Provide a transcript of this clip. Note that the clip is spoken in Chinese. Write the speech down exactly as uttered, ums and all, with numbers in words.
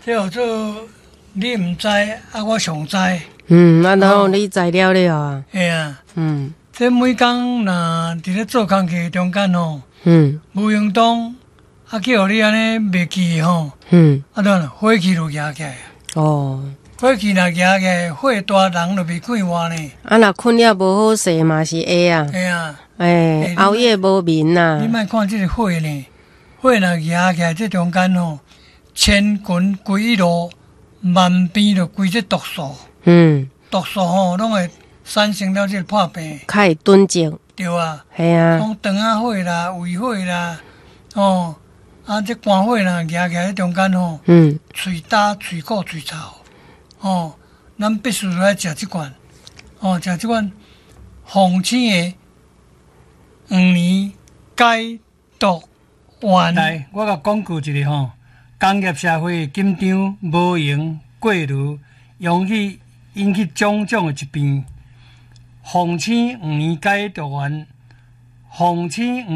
这号做你唔知，啊我上知。 嗯，啊，然后你知了了啊。 系啊。 嗯。 这每工若伫咧做工课中间吼， 嗯， 无用当，啊去互你安尼袂记吼。 嗯。 啊，当然火气就压起来。 哦。 火气若压起来，火大人就袂快活呢。 啊，若困了无好势嘛是会啊。 系啊。 诶，熬夜无眠呐。 你莫看即个火呢，火若压起来，这中间吼，千群归一路，万变就归这毒素。 嗯。 毒素吼，拢会产生了这个破病。 较会炖静。 对啊。 系啊。 讲肠仔火啦、胃火啦，哦，啊，这肝火啦，压起来中间吼， 嗯， 喙焦、喙苦、喙臭，哦，咱必须来食即款，哦，食即款红青的黄连解毒丸。来，我甲讲句一个吼，工业社会紧张、无闲、过劳，容易引起种种的疾病。红青黄连解毒丸，红青。